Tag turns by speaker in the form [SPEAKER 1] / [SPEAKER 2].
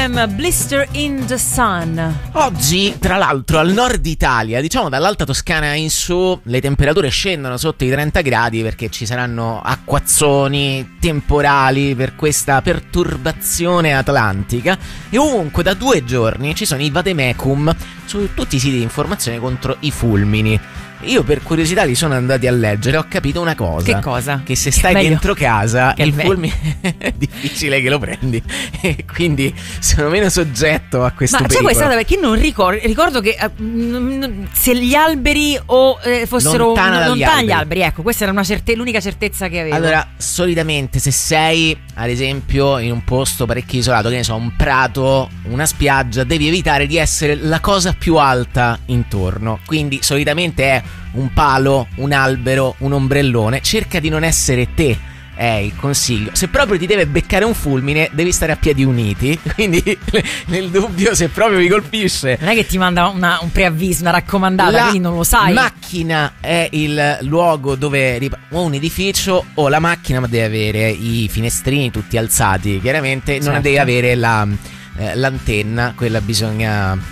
[SPEAKER 1] R.E.M. Blister in the Sun.
[SPEAKER 2] Oggi, tra l'altro, al nord Italia, diciamo dall'Alta Toscana in su, le temperature scendono sotto i 30 gradi perché ci saranno acquazzoni, temporali per questa perturbazione atlantica, e ovunque da 2 giorni ci sono i vademecum su tutti i siti di informazione contro i fulmini. Io per curiosità li sono andati a leggere, ho capito una cosa.
[SPEAKER 1] Che cosa?
[SPEAKER 2] Che se stai
[SPEAKER 1] Meglio.
[SPEAKER 2] dentro casa il
[SPEAKER 1] meglio.
[SPEAKER 2] fulmine è difficile che lo prendi e quindi sono meno soggetto a questo
[SPEAKER 1] Ma c'è
[SPEAKER 2] pericolo.
[SPEAKER 1] questa, perché non ricordo che se gli alberi o fossero
[SPEAKER 2] Lontana dagli
[SPEAKER 1] lontani gli
[SPEAKER 2] alberi.
[SPEAKER 1] alberi, ecco, questa era l'unica certezza che avevo.
[SPEAKER 2] Allora, solitamente se sei, ad esempio, in un posto parecchio isolato, che ne so, un prato, una spiaggia, devi evitare di essere la cosa più alta intorno. Quindi solitamente è un palo, un albero, un ombrellone. Cerca di non essere te, è il consiglio. Se proprio ti deve beccare un fulmine, devi stare a piedi uniti. Quindi nel dubbio, se proprio vi colpisce,
[SPEAKER 1] non è che ti manda un preavviso, una raccomandata,
[SPEAKER 2] la
[SPEAKER 1] quindi non lo sai.
[SPEAKER 2] macchina è il luogo dove o un edificio o la macchina, ma deve avere i finestrini tutti alzati, chiaramente. Non
[SPEAKER 1] Certo.
[SPEAKER 2] deve avere l'antenna, quella bisogna